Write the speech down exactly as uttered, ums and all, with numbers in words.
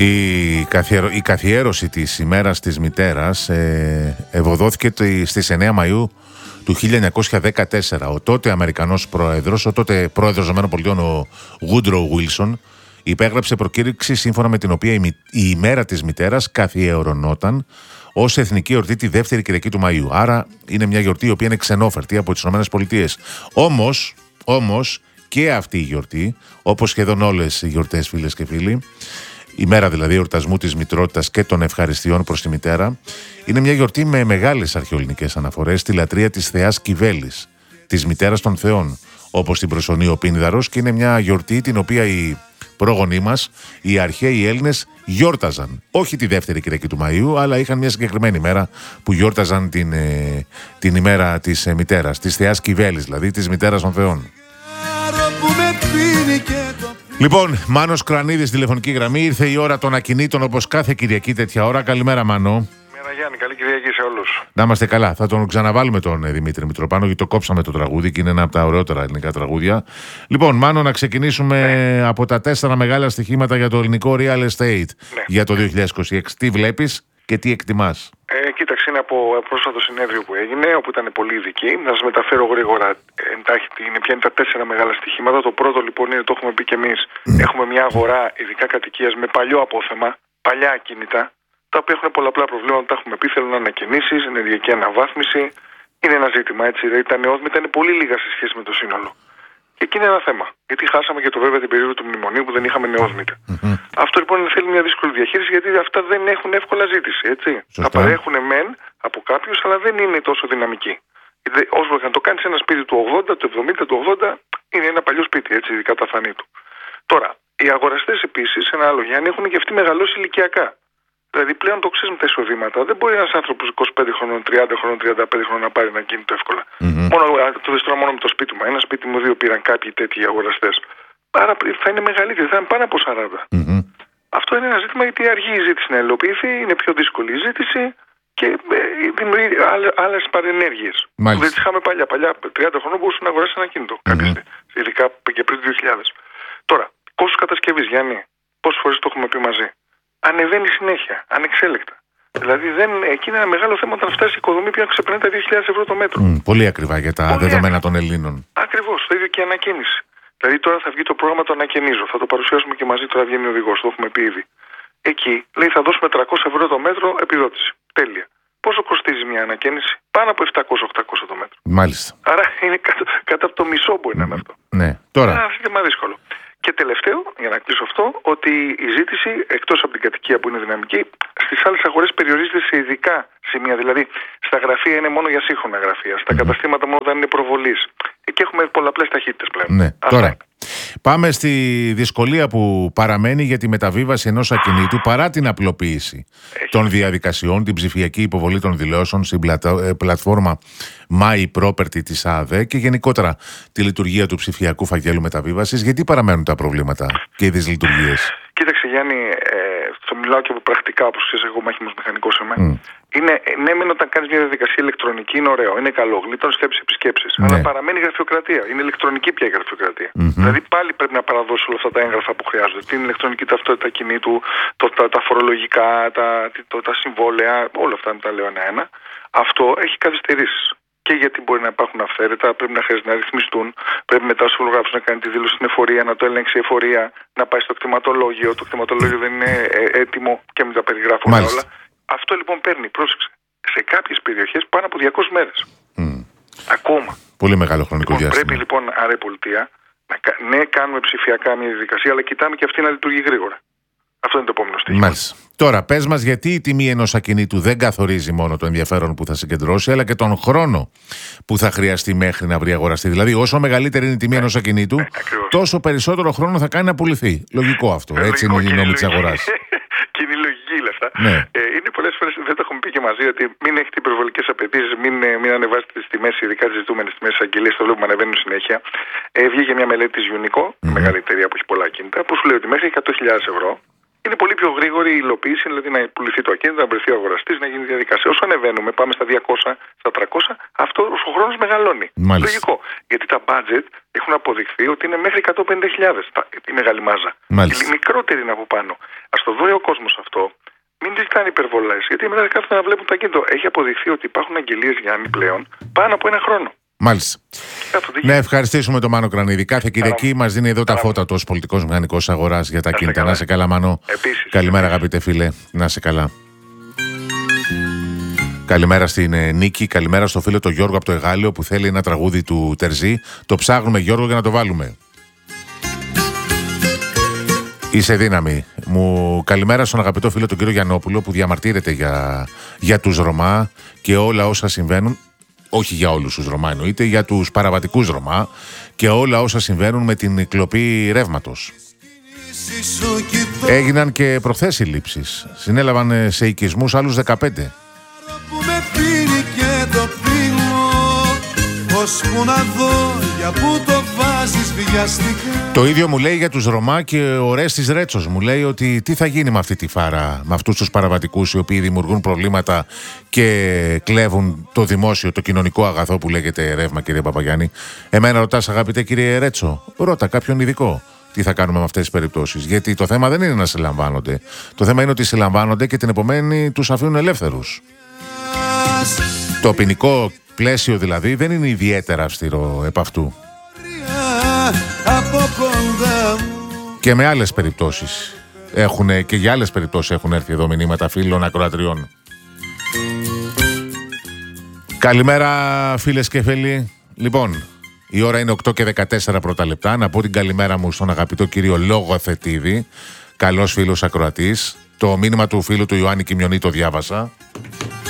Η, καθιερω... η καθιέρωση της ημέρας της μητέρας ε, ευωδόθηκε στις εννέα Μαΐου του χίλια εννιακόσια δεκατέσσερα. Ο τότε Αμερικανός πρόεδρος, ο τότε πρόεδρος των ΗΠΑ, ο Woodrow Wilson, υπέγραψε προκήρυξη σύμφωνα με την οποία η, η ημέρα της μητέρας καθιερωνόταν ως εθνική εορτή τη δεύτερη Κυριακή του Μαΐου. Άρα είναι μια γιορτή η οποία είναι ξενόφερτη από τις ΗΠΑ. Όμως, όμως και αυτή η γιορτή, όπως σχεδόν όλες οι γιορτές, φίλες και φίλοι, η μέρα δηλαδή εορτασμού της μητρότητας και των ευχαριστειών προς τη μητέρα, είναι μια γιορτή με μεγάλες αρχαιοελληνικές αναφορές στη λατρεία της θεάς Κιβέλης, της μητέρας των θεών, όπως την προσωνεί ο Πίνδαρος, και είναι μια γιορτή την οποία οι πρόγονοί μας, οι αρχαίοι Έλληνες, γιόρταζαν. Όχι τη δεύτερη Κυριακή του Μαΐου, αλλά είχαν μια συγκεκριμένη μέρα που γιόρταζαν την, ε, την ημέρα της ε, μητέρας, της θεάς Κιβέλης, δηλαδή της μητέρας των θεών. Λοιπόν, Μάνος Κρανίδης, τηλεφωνική γραμμή. Ήρθε η ώρα των ακινήτων, όπως κάθε Κυριακή τέτοια ώρα. Καλημέρα, Μάνο. Καλημέρα, Γιάννη. Καλή Κυριακή σε όλους. Να είμαστε καλά. Θα τον ξαναβάλουμε τον ε, Δημήτρη Μητροπάνο, γιατί το κόψαμε το τραγούδι και είναι ένα από τα ωραιότερα ελληνικά τραγούδια. Λοιπόν, Μάνο, να ξεκινήσουμε ναι. από τα τέσσερα μεγάλα στοιχήματα για το ελληνικό real estate ναι. για το δύο χιλιάδες είκοσι έξι. Τι βλέπεις και τι εκτιμάς? Ε, κοίταξε, είναι από πρόσφατο συνέδριο που έγινε, όπου ήταν πολύ ειδικοί. Να σας μεταφέρω γρήγορα εντάχει είναι, ποια είναι τα τέσσερα μεγάλα στοιχήματα. Το πρώτο λοιπόν είναι, το έχουμε πει και εμείς, mm. έχουμε μια αγορά ειδικά κατοικίας με παλιό απόθεμα, παλιά ακίνητα, τα οποία έχουν πολλαπλά προβλήματα, τα έχουμε πει, θέλουν ανακαινήσεις, ενεργειακή αναβάθμιση. Είναι ένα ζήτημα, έτσι. Δηλαδή τα νεόδμητα είναι πολύ λίγα σε σχέση με το σύνολο. Και εκεί είναι ένα θέμα. Γιατί χάσαμε και το βέβαια την περίοδο του μνημονίου που δεν είχαμε νεόδμητα. Mm-hmm. Αυτό λοιπόν θέλει μια δύσκολη διαχείριση, γιατί αυτά δεν έχουν εύκολα ζήτηση. Έτσι. Θα παρέχουν μεν από κάποιους, αλλά δεν είναι τόσο δυναμικοί. Όσο και να το κάνεις ένα σπίτι του ογδόντα, του εβδομήντα, του ογδόντα, είναι ένα παλιό σπίτι, έτσι, ειδικά τα φανή του. Τώρα, οι αγοραστές επίσης, ένα άλλο Γιάννη, έχουν και αυτοί μεγαλώσει ηλικιακά. Δηλαδή πλέον το ξέρεις με τα εισοδήματα. Δεν μπορεί ένας άνθρωπος είκοσι πέντε χρονών, τριάντα χρονών, τριάντα πέντε χρονών να πάρει ένα κίνητο εύκολα. Mm-hmm. Μόνο, το δεις τώρα μόνο με το σπίτι μου. Ένα σπίτι μου δύο πήραν κάποιοι τέτοιοι αγοραστές. Άρα θα είναι μεγαλύτερη, θα είναι πάνω από σαράντα. Mm-hmm. Αυτό είναι ένα ζήτημα, γιατί αργεί η ζήτηση να υλοποιηθεί, είναι πιο δύσκολη η ζήτηση και δημιουργεί άλλες παρενέργειες. Δεν τις είχαμε παλιά. Παλιά τριάντα χρονών μπορούσε να αγοράσει ένα κίνητο. Mm-hmm. Κάποιες, ειδικά και πριν το δύο χιλιάδες. Τώρα, κόστος κατασκευής, Γιάννη, πόσες φορές το έχουμε πει μαζί. Ανεβαίνει συνέχεια, ανεξέλεκτα. Δηλαδή, δεν, εκεί είναι ένα μεγάλο θέμα όταν φτάσει η οικοδομή που ξεπερνάει τα δύο χιλιάδες ευρώ το μέτρο. Mm, πολύ ακριβά για τα πολύ δεδομένα ακριβά. Των Ελλήνων. Ακριβώς, το ίδιο και η ανακαίνιση. Δηλαδή, τώρα θα βγει το πρόγραμμα το ανακαινίζω. Θα το παρουσιάσουμε και μαζί, τώρα βγαίνει ο οδηγός, το έχουμε πει ήδη. Εκεί λέει θα δώσουμε τριακόσια ευρώ το μέτρο επιδότηση. Τέλεια. Πόσο κοστίζει μια ανακαίνιση? Πάνω από επτακόσια με οχτακόσια το μέτρο. Μάλιστα. Άρα είναι κάτω, κάτω από το μισό μπορεί να είναι αυτό. Ναι, τώρα. Είναι ένα ζήτημα δύσκολο. Και τελευταίο, για να κλείσω αυτό, ότι η ζήτηση, εκτός από την κατοικία που είναι δυναμική, στις άλλες αγορές περιορίζεται σε ειδικά σημεία. Δηλαδή, στα γραφεία είναι μόνο για σύγχρονα γραφεία, στα mm-hmm. καταστήματα μόνο όταν είναι προβολής. Εκεί έχουμε πολλαπλές ταχύτητες πλέον. Ναι, αυτά. Τώρα. Πάμε στη δυσκολία που παραμένει για τη μεταβίβαση ενός ακινήτου παρά την απλοποίηση Έχει. των διαδικασιών, την ψηφιακή υποβολή των δηλώσεων στην πλατα... πλατφόρμα My Property της ΑΔΕ και γενικότερα τη λειτουργία του ψηφιακού φακέλου μεταβίβασης. Γιατί παραμένουν τα προβλήματα και οι δυσλειτουργίες? Κοίταξε, Γιάννη, ε, το μιλάω και από πρακτικά, όπως ξέρεις, εγώ μάχημος μηχανικός είμαι. Mm. Είναι, ναι, μεν όταν κάνεις μια διαδικασία ηλεκτρονική είναι ωραίο, είναι καλό, γλιτώνεις σκέψεις επισκέψεις. Ναι. Αλλά παραμένει γραφειοκρατία. Είναι ηλεκτρονική πια η γραφειοκρατία. Mm-hmm. Δηλαδή πάλι πρέπει να παραδώσεις όλα αυτά τα έγγραφα που χρειάζονται. Την ηλεκτρονική ταυτότητα κινήτου, το, τα, τα φορολογικά, τα, το, τα συμβόλαια, όλα αυτά τα λέω ένα-ένα. Αυτό έχει καθυστερήσεις. Και γιατί μπορεί να υπάρχουν αυθαίρετα, πρέπει να χρειάζεται να ρυθμιστούν. Πρέπει μετά ο συμβολιογράφος να κάνει τη δήλωση στην εφορία, να το ελέγξει η εφορία, να πάει στο κτηματολόγιο. Το κτηματολόγιο δεν είναι έτοιμο και μην τα περιγράφουμε όλα. Αυτό λοιπόν παίρνει, πρόσεξε, σε κάποιες περιοχές πάνω από διακόσιες μέρες. Mm. Ακόμα. Πολύ μεγάλο χρονικό λοιπόν, διάστημα. Πρέπει λοιπόν, άρα η πολιτεία, να, ναι, κάνουμε ψηφιακά μια διαδικασία, αλλά κοιτάμε και αυτή να λειτουργεί γρήγορα. Αυτό είναι το επόμενο στοιχείο. Μάλιστα. Τώρα, πες μας, γιατί η τιμή ενός ακινήτου δεν καθορίζει μόνο το ενδιαφέρον που θα συγκεντρώσει, αλλά και τον χρόνο που θα χρειαστεί μέχρι να βρει αγοραστή. Δηλαδή, όσο μεγαλύτερη είναι η τιμή ναι, ενός ακινήτου, ναι, τόσο περισσότερο χρόνο θα κάνει να πουληθεί. Λογικό αυτό. Ε, Έτσι λογικό, είναι η νόμη της αγοράς. Και είναι η λογική όλα αυτά. Ναι. Ε, είναι πολλές φορές, δεν το έχουμε πει και μαζί, ότι μην έχετε υπερβολικές απαιτήσεις, μην, μην ανεβάσετε τις τιμές, ειδικά τις ζητούμενες τιμές αγγελίες, το βλέπουμε ανεβαίνουν συνέχεια. Ε, βγήκε μια μελέτη της Unico, mm-hmm. μεγάλη εταιρεία που έχει πολλά κίνητα, που σου λέει ότι μέχρι εκατό χιλιάδες ευρώ Είναι πολύ πιο γρήγορη η υλοποίηση, δηλαδή να πουληθεί το ακίνητο, να βρεθεί ο αγοραστής, να γίνει διαδικασία. Όσο ανεβαίνουμε, πάμε στα διακόσια, στα τριακόσια, αυτό ο χρόνος μεγαλώνει. Μάλιστα. Λογικό. Γιατί τα budget έχουν αποδειχθεί ότι είναι μέχρι εκατόν πενήντα χιλιάδες η μεγάλη μάζα. Μάλιστα. Η μικρότερη είναι από πάνω. Ας το δει ο κόσμος αυτό. Μην ζητάνε υπερβολές. Γιατί μετά κάθονται να βλέπουν το ακίνητο. Έχει αποδειχθεί ότι υπάρχουν αγγελίες Γιάννη πλέον πάνω από ένα χρόνο. Μάλιστα. Να ευχαριστήσουμε τον Μάνο Κρανίδη. Κάθε Κυριακή μας δίνει εδώ τα φώτα του ως πολιτικός μηχανικός αγοράς για τα ακίνητα. Να σε καλά, Μάνο. Επίσης. Καλημέρα, αγαπητέ φίλε. Να σε καλά. Καλημέρα στην ε, Νίκη. Καλημέρα στο φίλο τον Γιώργο από το Εγάλεο που θέλει ένα τραγούδι του Τερζή. Το ψάχνουμε, Γιώργο, για να το βάλουμε. Είσαι δύναμη. Μου καλημέρα στον αγαπητό φίλο τον κύριο Γιαννόπουλο που διαμαρτύρεται για, για τους Ρωμά και όλα όσα συμβαίνουν. Όχι για όλους τους Ρωμά εννοείται, για τους παραβατικούς Ρωμά και όλα όσα συμβαίνουν με την κλοπή ρεύματος. Έγιναν και προχθές συλλήψεις. Συνέλαβαν σε οικισμούς άλλους δεκαπέντε. Το ίδιο μου λέει για τους Ρωμά και ο Ρέστης Ρέτσος. Μου λέει ότι τι θα γίνει με αυτή τη φάρα, με αυτούς τους παραβατικούς οι οποίοι δημιουργούν προβλήματα και κλέβουν το δημόσιο, το κοινωνικό αγαθό που λέγεται ρεύμα, κύριε Παπαγιάννη. Εμένα ρωτάς, αγαπητέ κύριε Ρέτσο, ρώτα κάποιον ειδικό. Τι θα κάνουμε με αυτές τις περιπτώσεις. Γιατί το θέμα δεν είναι να συλλαμβάνονται. Το θέμα είναι ότι συλλαμβάνονται και την επομένη τους αφήνουν ελεύθερους. Το ποινικό πλαίσιο δηλαδή δεν είναι ιδιαίτερα αυστηρό επ' αυτού. Και με άλλες περιπτώσεις έχουν, και για άλλες περιπτώσεις έχουν έρθει εδώ μηνύματα φίλων ακροατριών. Καλημέρα φίλες και φίλοι. Λοιπόν, η ώρα είναι οκτώ και δεκατέσσερα πρώτα λεπτά. Να πω την καλημέρα μου στον αγαπητό κύριο Λογοθετίδη. Καλός φίλος ακροατής. Το μήνυμα του φίλου του Ιωάννη Κιμιονή το διάβασα.